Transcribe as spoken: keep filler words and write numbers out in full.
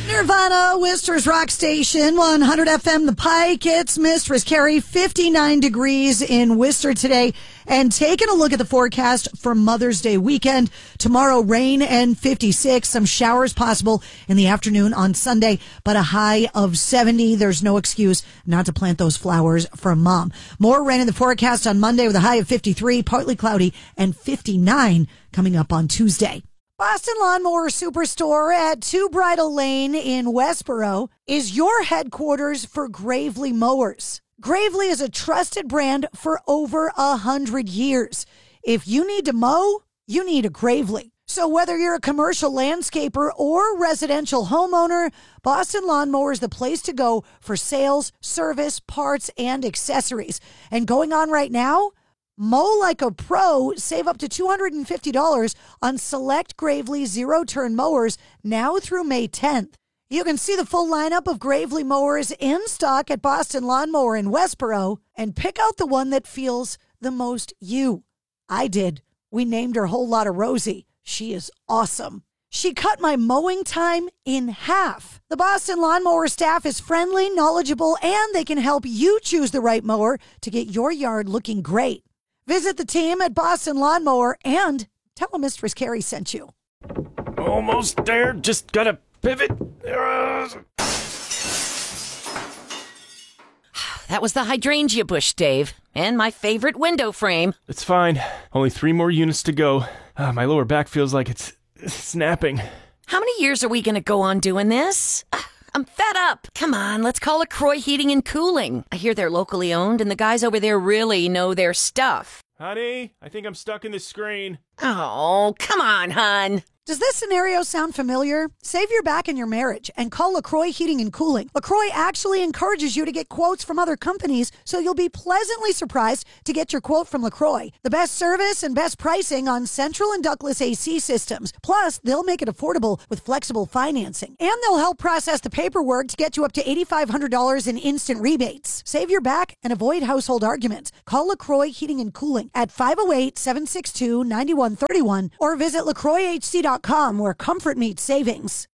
Nirvana, Worcester's Rock Station, one hundred F M, The Pike. It's Mistress Carrie, fifty-nine degrees in Worcester today. And taking a look at the forecast for Mother's Day weekend. Tomorrow, rain and fifty-six. Some showers possible in the afternoon on Sunday, but a high of seventy. There's no excuse not to plant those flowers for Mom. More rain in the forecast on Monday with a high of fifty-three, partly cloudy, and fifty-nine coming up on Tuesday. Boston Lawnmower Superstore at Two Bridle Lane in Westboro is your headquarters for Gravely Mowers. Gravely is a trusted brand for over a hundred years. If you need to mow, you need a Gravely. So whether you're a commercial landscaper or residential homeowner, Boston Lawnmower is the place to go for sales, service, parts, and accessories. And going on right now, mow like a pro, save up to two hundred fifty dollars on select Gravely zero-turn mowers now through May tenth. You can see the full lineup of Gravely mowers in stock at Boston Lawnmower in Westboro and pick out the one that feels the most you. I did. We named her Whole Lotta Rosie. She is awesome. She cut my mowing time in half. The Boston Lawnmower staff is friendly, knowledgeable, and they can help you choose the right mower to get your yard looking great. Visit the team at Boston Lawnmower and tell them Mistress Carrie sent you. Almost there. Just gotta pivot. That was the hydrangea bush, Dave, and my favorite window frame. It's fine. Only three more units to go. Uh, my lower back feels like it's snapping. How many years are we going to go on doing this? Uh, I'm fed up. Come on, let's call LaCroix Heating and Cooling. I hear they're locally owned, and the guys over there really know their stuff. Honey, I think I'm stuck in the screen. Oh, come on, hon. Does this scenario sound familiar? Save your back in your marriage and call LaCroix Heating and Cooling. LaCroix actually encourages you to get quotes from other companies, so you'll be pleasantly surprised to get your quote from LaCroix. The best service and best pricing on Central and Douglas A C systems. Plus, they'll make it affordable with flexible financing. And they'll help process the paperwork to get you up to eight thousand five hundred dollars in instant rebates. Save your back and avoid household arguments. Call LaCroix Heating and Cooling at five oh eight, seven six two, nine one three one or visit LaCroix H C dot com where comfort meets savings.